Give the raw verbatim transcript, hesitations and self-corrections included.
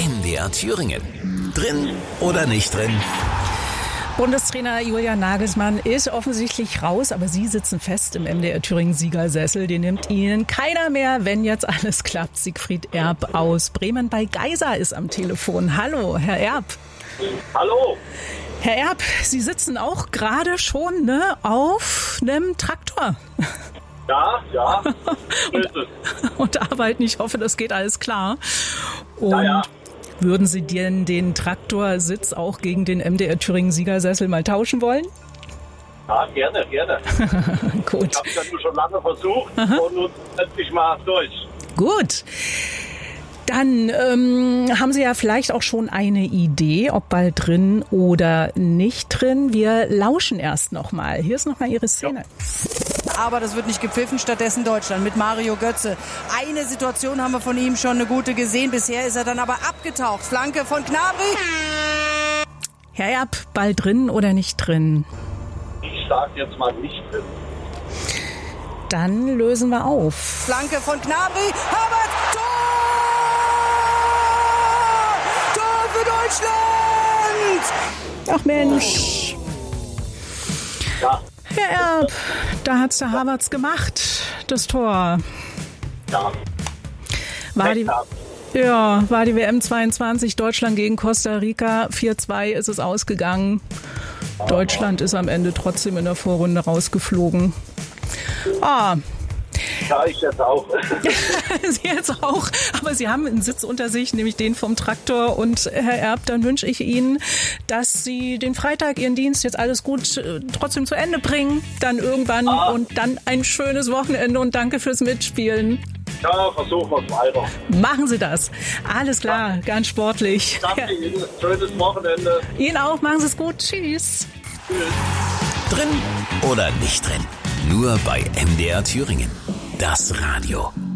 M D R Thüringen. Drin oder nicht drin? Bundestrainer Julian Nagelsmann ist offensichtlich raus, aber Sie sitzen fest im M D R Thüringen Siegersessel. Den nimmt Ihnen keiner mehr, wenn jetzt alles klappt. Siegfried Erb aus Bremen bei Geisa ist am Telefon. Hallo, Herr Erb. Hallo. Herr Erb, Sie sitzen auch gerade schon ne, auf einem Traktor. Ja, ja. und, und arbeiten. Ich hoffe, das geht alles klar. Und ja, ja. Würden Sie denn den Traktorsitz auch gegen den M D R Thüringen Siegersessel mal tauschen wollen? Ja, gerne, gerne. Gut. Ich habe das schon lange versucht. Aha. Und nun endlich mal durch. Gut. Dann ähm, haben Sie ja vielleicht auch schon eine Idee, ob bald drin oder nicht drin. Wir lauschen erst nochmal. Hier ist nochmal Ihre Szene. Ja. Aber das wird nicht gepfiffen, stattdessen Deutschland mit Mario Götze. Eine Situation haben wir von ihm schon eine gute gesehen. Bisher ist er dann aber abgetaucht. Flanke von Gnabry. Herr Erb, bald drin oder nicht drin? Ich sage jetzt mal nicht drin. Dann lösen wir auf. Flanke von Gnabry. Havertz, Tor! Tor für Deutschland! Ach Mensch. Ja. Herr Erb, da hat's der Havertz gemacht, das Tor. Ja. War die, ja, war die W M zweiundzwanzig, Deutschland gegen Costa Rica. vier zwei ist es ausgegangen. Deutschland ist am Ende trotzdem in der Vorrunde rausgeflogen. Ah. Ja, ich jetzt auch. Sie jetzt auch, aber Sie haben einen Sitz unter sich, nämlich den vom Traktor. Und Herr Erb, dann wünsche ich Ihnen, dass Sie den Freitag, Ihren Dienst jetzt alles gut äh, trotzdem zu Ende bringen. Dann irgendwann ah. und dann ein schönes Wochenende und danke fürs Mitspielen. Ja, versuchen wir es weiter. Machen Sie das. Alles klar, ja. Ganz sportlich. Danke ja. Ihnen, schönes Wochenende. Ihnen auch, machen Sie es gut. Tschüss. Tschüss. Drin oder nicht drin? Nur bei M D R Thüringen. Das Radio.